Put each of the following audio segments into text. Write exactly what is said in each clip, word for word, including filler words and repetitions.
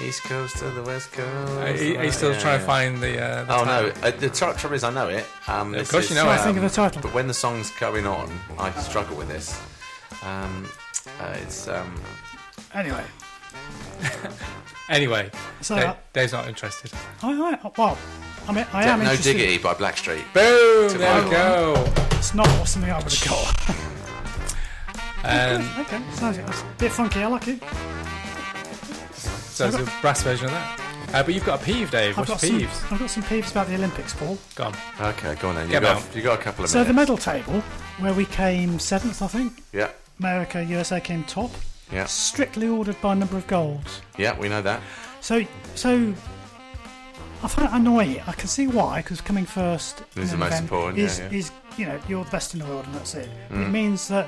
East Coast to the West Coast. Uh, he, he's still yeah, trying yeah. to find the. Uh, the oh title. no, uh, the tr- trouble is I know it. Um, Of course is, you know So it. I think of the title. But when the song's going on, I struggle with this. Um, uh, it's um, Anyway, Anyway, so Dave, uh, Dave's not interested. I, I, well, I mean, I am No interested. Diggity by Blackstreet. Boom! To There we my go. It's not something I would have got. Um, Okay, sounds it's a bit funky. I like it. so it's a brass version of that. Uh, but you've got a peeve, Dave. I've What's got your some. peeves? I've got some peeves about the Olympics, Paul. Go on. Okay, go on then. You Get got out. you got a couple of So the minutes. medal table, where we came seventh, I think. Yeah, America, U S A came top. yeah, Strictly ordered by number of golds. yeah. We know that. So, so I find it annoying. I can see why, because coming first in Is the an most event important, is, yeah, yeah. is you know you're the best in the world and that's it. But Mm. it means that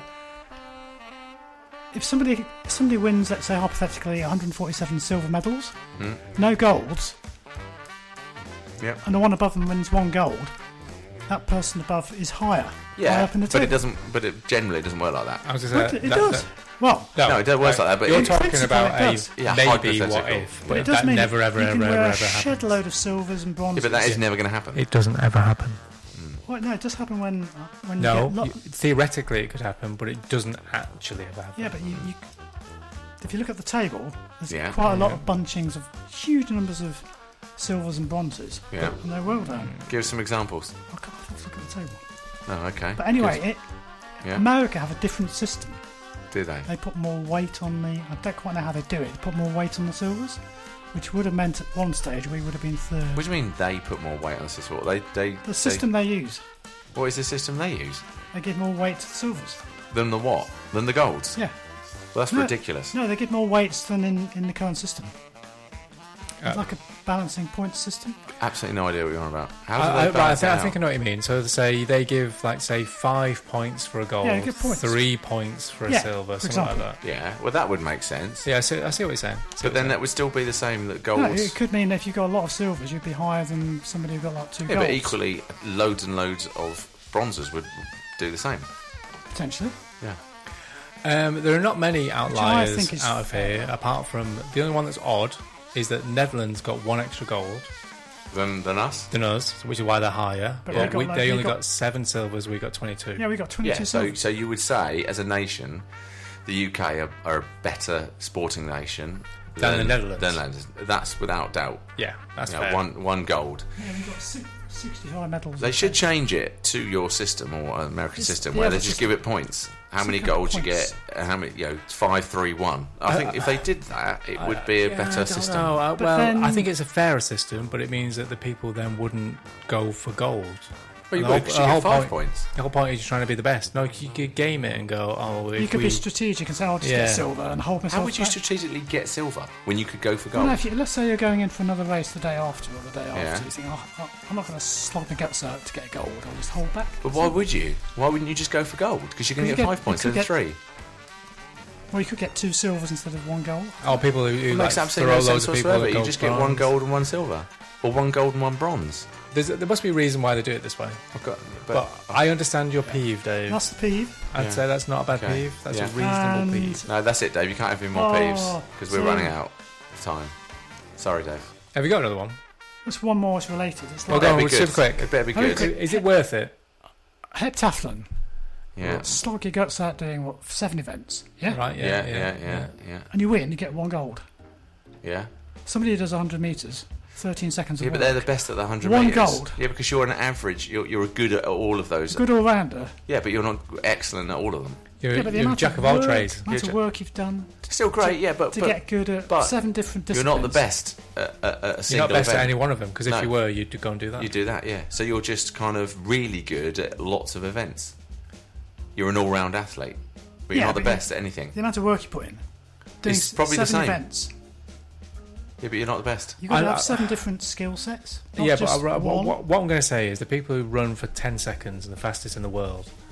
if somebody if somebody wins, let's say hypothetically, one hundred forty-seven silver medals, Mm. no golds, Yep. and the one above them wins one gold, that person above is higher. higher Yeah, up in the but it table. doesn't. But it generally doesn't work like that. I was just But saying, it that- does. that- Well, no, No, it does work right. like that, but you're in talking principle about it a does. Yeah, maybe hypothetical. what if, but but it does that mean never ever you ever can ever wear ever a shed happens. load of silvers and Yeah, bronzes. but that is never going to happen. It doesn't ever happen. Well, no, it does happen when uh, when No, you get lo- you- theoretically it could happen, but it doesn't actually ever happen. Yeah, but you, you, if you look at the table, there's Yeah. quite a lot Yeah. of bunchings of huge numbers of silvers and bronzes, Yeah. and they're well done. Give us some examples. I can't let's look at the table. Oh, okay. But anyway, Good. it, Yeah. America have a different system. Do they? They put more weight on the. I don't quite know how they do it. They put more weight on the silvers, which would have meant at one stage we would have been third. What do you mean they put more weight on the system? What, They, they, the system they, use, They, what is the system they use? they give more weight to the silvers. Than the what? Than the golds? Yeah. Well, that's No. ridiculous. No, they give more weights than in, in the current system. Uh, It's like a balancing point system. Absolutely no idea what you're on about. How do I, they I, right, I, balance think, it I think I out? know what you mean. So say they give like say five points for a gold, Yeah, good points. three points for a Yeah, silver, for something like example. that. Yeah, well, that would make sense. Yeah, I see, I see what you're saying. I see But what then you're that would still be the same that golds. No, it could mean if you got a lot of silvers, you'd be higher than somebody who got like two yeah, golds. but equally, loads and loads of bronzes would do the same. Potentially. Yeah. saying. Um, there are not many outliers think is out of here, apart from the only one that's odd is that Netherlands got one extra gold Than, than us? than us, which is why they're higher. But But we got we, like- they we only got- got, seven silvers, we got twenty-two. Yeah, we got twenty-two Yeah, so, silvers. so you would say, as a nation, the U K are, are a better sporting nation Than the Netherlands. Than the Netherlands. That's without doubt. Yeah, that's You know, fair. one one gold. Yeah, we got si- sixty-five medals. They should change it to your system or American It's system the where other they just system. give it points. How It's many a couple golds you points. get? and How many? You know, five, three, one. I think if they did that, it would be a Yeah, I better don't system. know. Uh, But well, then- I think it's a fairer system, but it means that the people then wouldn't go for gold. Well, you And would, the 'cause whole- you the get whole five point- points. The whole point is you're trying to be the best. No, you could game it and go, oh, if You could we... be strategic and say, "I'll just Yeah. get silver and hold myself." How would you back. strategically get silver when you could go for Well, gold? no, if you, let's say you're going in for another race the day after or the day Yeah. after, you think, oh, oh, I'm not going to slog my guts out to get a gold. I'll just hold back. But why would you? Why wouldn't you just go for gold? Because you're going to Because get you five get- points you instead could of get- three. Well, you could get two silvers instead of one gold. Oh, people who, who It like, makes throw absolutely no loads sense of people whatsoever. that You go just get one bronze. gold and one silver. Or one gold and one bronze. There's, there must be a reason why they do it this way. I've got, But, I understand your peeve, Dave. That's the peeve. I'd Yeah. say that's not a bad Okay. peeve. That's Yeah. a reasonable And- peeve. No, that's it, Dave. You can't have any more Oh, peeves because we're so- running out of time. Sorry, Dave. Have you got another one? There's one more that's related. It's Well, like go on, Better be super good. quick. It better be Very good. quick. Is it worth it? heptathlon. Yeah. Slog your guts out doing, what, seven events? Yeah? Right, Yeah, yeah, yeah, yeah, yeah, And you win, you get one gold. yeah. Somebody who does one hundred metres, thirteen seconds of Yeah, but work. they're the best at the one hundred One metres. gold. Yeah, because you're an average. You're, you're good at all of those. Good all-rounder. Yeah, but you're not excellent at all of them. You're, Yeah, but the you're a amount jack of all work, trades. amount You're of a work you've done Still great, yeah, but, to but get good at but seven different you're disciplines. not the best at, at, at a You're single not best event. at any one of them, because if No. you were, you'd go and do that. You do that, yeah. So you're just kind of really good at lots of events. You're an all-round athlete, but you're Yeah, not the but you- best at anything. The amount of work you put in. Doing It's probably the seven same. events. Yeah, but you're not the best. You've got to I- have I- seven different skill sets. Not Yeah, but just I, what, one. what, what I'm going to say is the people who run for ten seconds and the fastest in the world